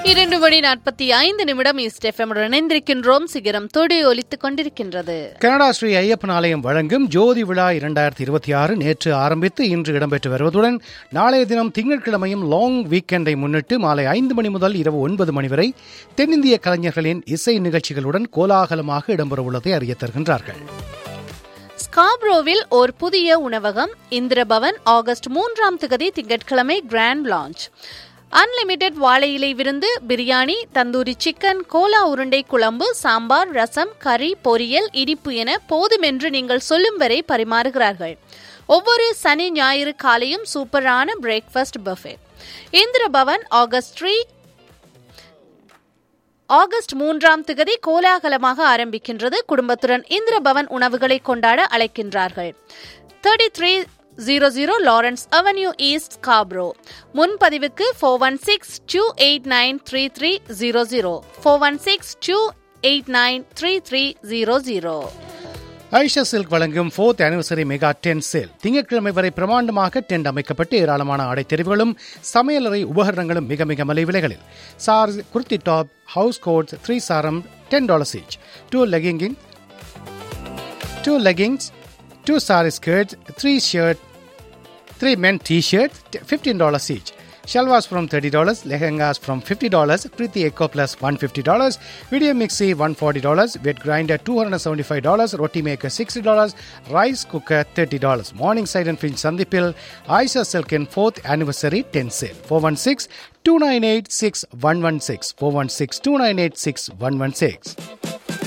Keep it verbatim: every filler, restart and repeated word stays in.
இரண்டு மணி நாற்பத்தி ஐந்து நிமிடம் ஈஸ்ட் எஃப்எம் இணைந்திருக்கின்றோம். சிகரம் தொடி ஒலித்துக் கொண்டிருக்கின்றது. கனடா ஸ்ரீ ஐயப்பன் ஆலயம் வழங்கும் ஜோதி விழா இரண்டாயிரத்தி இருபத்தி ஆறு நேற்று ஆரம்பித்து இன்று இடம்பெற்று வருவதுடன் நாளைய தினம் திங்கட்கிழமையும் லாங் வீக்கெண்டை முன்னிட்டு மாலை ஐந்து மணி முதல் இரவு ஒன்பது மணி வரை தென்னிந்திய கலைஞர்களின் இசை நிகழ்ச்சிகளுடன் கோலாகலமாக இடம்பெறவுள்ளதை அறிய தருகின்றார்கள். ஸ்காப்ரோவில் ஒரு புதிய உணவகம் இந்திரபவன் ஆகஸ்ட் மூன்றாம் திகதி திங்கட்கிழமை கிராண்ட் லான்ச். அன்லிமிடெட் வாழை இலை விருந்து, பிரியாணி, தந்தூரி சிக்கன், கோலா உருண்டை குழம்பு, சாம்பார், ரசம், கறி, பொரியல், இனிப்பு என போதுமென்று நீங்கள் சொல்லும் வரை பரிமாறுகிறார்கள். ஒவ்வொரு சனி ஞாயிறு காலையும் சூப்பரான breakfast buffet. Indra Bhavan August three August மூன்றாம் திகதி கோலாகலமாக ஆரம்பிக்கின்றது. குடும்பத்துடன் இந்திரபவன் உணவுகளை கொண்டாட அழைக்கின்றார்கள். Thirty three zero zero Lawrence avenue east Scarborough. முன்பதிவுக்கு four one six two eight nine three three zero zero four one six two eight nine three three zero zero. Aisha silk வழங்கும் fourth anniversary mega tent sale. திங்கட்கிழமை வரை பிரமாண்டமாக tent அமைக்கப்பட்டு ஏராளமான ஆடை தெரிவுகளும் சமையலறை உபகரணங்களும் மிக மிக மலை விலைகளில். Sir, kurti top, house quotes, three சாரம் ten dollars each. Two லெகிங்கிங் two leggings two sari skirts, three shirt, three men t-shirts, fifteen dollars each. Shalwas from thirty dollars, lehengas from fifty dollars, Preeti Eco Plus one hundred fifty dollars, video mixie one hundred forty dollars, wet grinder two hundred seventy-five dollars, roti maker sixty dollars, rice cooker thirty dollars. Morning Side and Finch Sandipil, Aisha Silken fourth anniversary ten sale. four one six two nine eight six one one six four one six two nine eight six one one six.